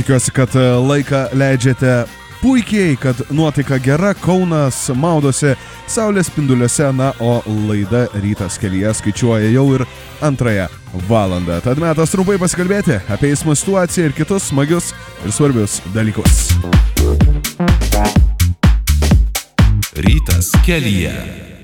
Tikiuosi, kad laiką leidžiate puikiai, kad nuotaika gera, Kaunas maudosi saulės spinduliuose, na, o laida Rytas kelyje skaičiuoja jau ir antrąją valandą. Tad metas trumpai pasikalbėti apie eismo situaciją ir kitus smagius ir svarbius dalykus. Rytas kelyje.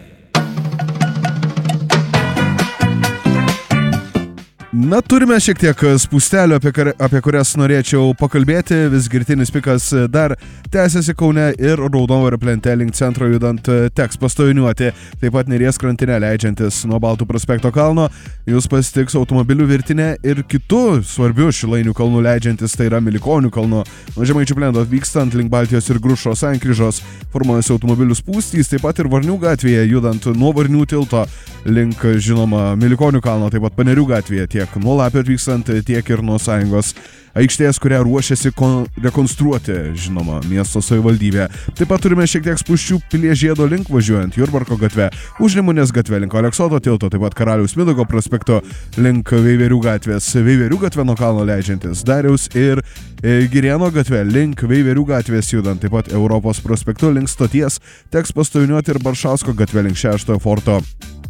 Na, turime šiek tiek spūstelių, apie kurias norėčiau pakalbėti. Vis girtinis pikas dar tęsiasi Kaune ir Raudondvario plente link centro judant teks pastoviniuoti. Taip pat Neries krantine leidžiantis nuo Baltų prospekto kalno. Jūs pasitiks automobilių virtinė ir kitų svarbių Šilainių kalnų leidžiantis, tai yra Milikonių kalno. Nuo Žemaičių plento vykstant link Baltijos ir Grušos sankryžos formuojasi automobilių spūstys, taip pat ir Varnių gatvėje judant nuo Varnių tilto link, žinoma, Milikonių kalno, taip pat Panerių gatvėje tiek nuo Lapio atvykstant, tiek ir nuo Sąjungos aikštės, kurią ruošiasi rekonstruoti, žinoma, miesto savivaldybė. Taip pat turime šiek tiek spūsčių Pilies žiedo link važiuojant Jurbarko gatve, Užnemunės gatve link Aleksoto tilto, taip pat Karaliaus Mindaugo prospekto link Veiverių gatvės, Veiverių gatve nuo kalno leidžiantis Dariaus ir Girėno gatve link Veiverių gatvės judant, taip pat Europos prospektu link stoties teks pastoviniuoti ir Baršausko gatve link 6 forto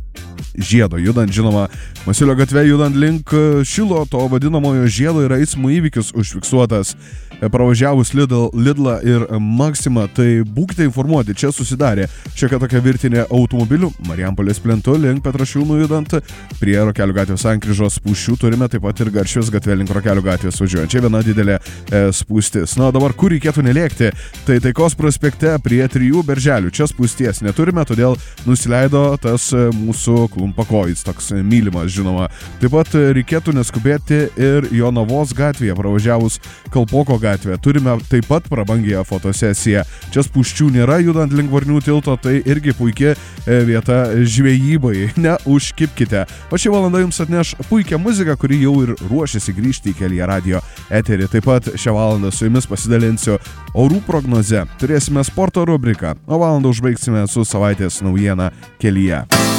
žiedo judant, žinoma, Masiulio gatve judant link Šilo, to vadinamojo žiedo yra eismo įvykis užfiksuotas pravažiavus Lidlą ir Maksimą, tai būkite informuoti, čia susidarė šiokia tokia virtinė automobilių Marijampolės plentu link Petrašiūnų judant prie Rokelių gatvės sankryžos spūsčių, turime taip pat ir Garšvės gatve link Rokelių gatvės važiuojant. Čia viena didelė spūstis. Na, dabar kur reikėtų nelėkti, tai Taikos prospekte prie 3 berželių. Čia spūsties neturime, todėl nusileido tas mūsų klumpakojis, toks mylimas, žinoma. Taip pat reikėtų neskubėti ir Jonavos gatvėje pravažiavus Kalpoko gatvę. Turime taip pat prabangią fotosesiją. Čia spūsčių nėra judant link Varnių tilto, tai irgi puikia vieta žvejybai. Neužkibkite. O ši valanda jums atneš puikią muziką, kuri jau ir ruošiasi grįžti į Kelyje radio eterį. Taip pat šią valandą su jumis pasidalinsiu orų prognoze. Turėsime sporto rubriką, o valandą užbaigsime su savaitės naujiena Kelyje.